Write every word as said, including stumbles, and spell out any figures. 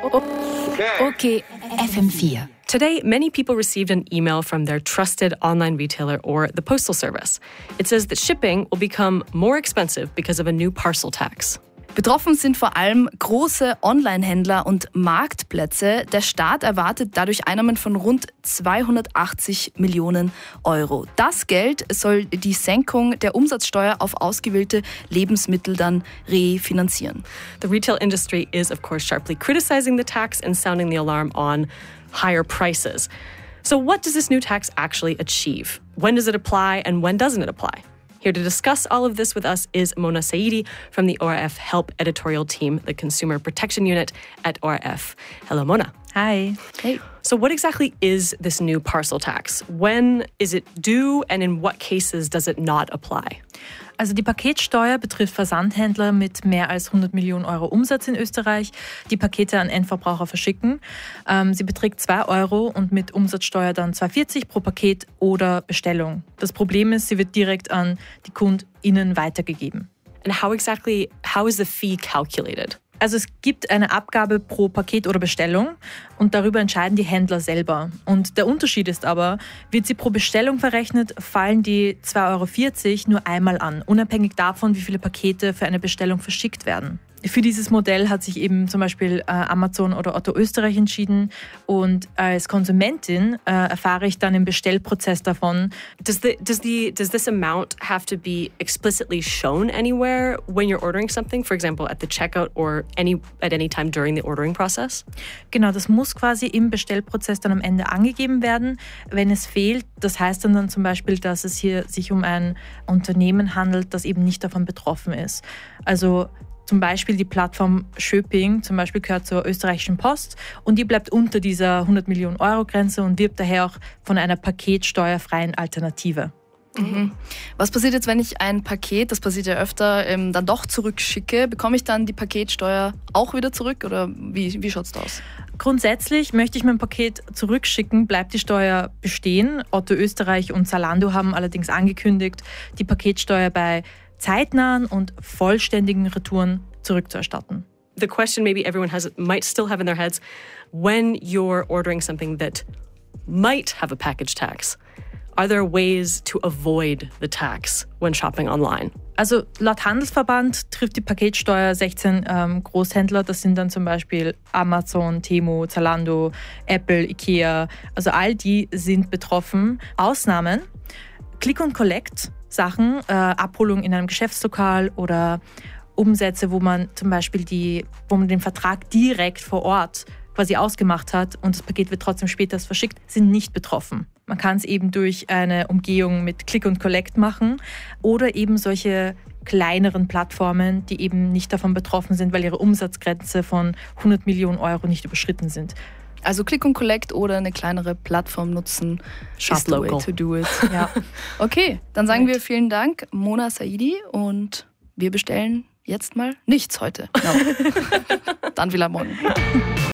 Okay, F M vier. Today, many people received an email from their trusted online retailer or the Postal Service. It says that shipping will become more expensive because of a new parcel tax. Betroffen sind vor allem große Online-Händler und Marktplätze. Der Staat erwartet dadurch Einnahmen von rund zweihundertachtzig Millionen Euro. Das Geld soll die Senkung der Umsatzsteuer auf ausgewählte Lebensmittel dann refinanzieren. The retail industry is, of course, sharply criticizing the tax and sounding the alarm on higher prices. So what does this new tax actually achieve? When does it apply and when doesn't it apply? Here to discuss all of this with us is Mona Saidi from the O R F Help editorial team, the Consumer Protection Unit at O R F. Hello, Mona. Hi. Hey. So what exactly is this new parcel tax? When is it due and in what cases does it not apply? Also die Paketsteuer betrifft Versandhändler mit mehr als hundert Millionen Euro Umsatz in Österreich, die Pakete an Endverbraucher verschicken. Ähm, sie beträgt zwei Euro und mit Umsatzsteuer dann zwei Euro vierzig pro Paket oder Bestellung. Das Problem ist, sie wird direkt an die KundInnen weitergegeben. And how exactly, how is the fee calculated? Also es gibt eine Abgabe pro Paket oder Bestellung und darüber entscheiden die Händler selber. Und der Unterschied ist aber, wird sie pro Bestellung verrechnet, fallen die zwei Euro vierzig nur einmal an, unabhängig davon, wie viele Pakete für eine Bestellung verschickt werden. Für dieses Modell hat sich eben zum Beispiel äh, Amazon oder Otto Österreich entschieden und als Konsumentin äh, erfahre ich dann im Bestellprozess davon. Does the does the does this amount have to be explicitly shown anywhere when you're ordering something, for example at the checkout or any at any time during the ordering process? Genau, das muss quasi im Bestellprozess dann am Ende angegeben werden. Wenn es fehlt, das heißt dann, dann zum Beispiel, dass es hier sich um ein Unternehmen handelt, das eben nicht davon betroffen ist. Also zum Beispiel die Plattform Schöping, zum Beispiel gehört zur österreichischen Post und die bleibt unter dieser hundert Millionen Euro Grenze und wirbt daher auch von einer paketsteuerfreien Alternative. Mhm. Was passiert jetzt, wenn ich ein Paket, das passiert ja öfter, ähm, dann doch zurückschicke? Bekomme ich dann die Paketsteuer auch wieder zurück oder wie, wie schaut es da aus? Grundsätzlich möchte ich mein Paket zurückschicken, bleibt die Steuer bestehen. Otto Österreich und Zalando haben allerdings angekündigt, die Paketsteuer bei zeitnahen und vollständigen Retouren zurückzuerstatten. The question maybe everyone has might still have in their heads, when you're ordering something that might have a package tax, are there ways to avoid the tax when shopping online? Also laut Handelsverband trifft die Paketsteuer sechzehn ähm, Großhändler. Das sind dann zum Beispiel Amazon, Temu, Zalando, Apple, Ikea. Also all die sind betroffen. Ausnahmen, Click und Collect, Sachen, äh, Abholung in einem Geschäftslokal oder Umsätze, wo man zum Beispiel die, wo man den Vertrag direkt vor Ort quasi ausgemacht hat und das Paket wird trotzdem später verschickt, sind nicht betroffen. Man kann es eben durch eine Umgehung mit Click und Collect machen oder eben solche kleineren Plattformen, die eben nicht davon betroffen sind, weil ihre Umsatzgrenze von hundert Millionen Euro nicht überschritten sind. Also Click und Collect oder eine kleinere Plattform nutzen, Shop is the way local. to do it. Ja. Okay, dann sagen wir vielen Dank, Mona Saidi, und wir bestellen jetzt mal nichts heute. No. Dann wieder morgen.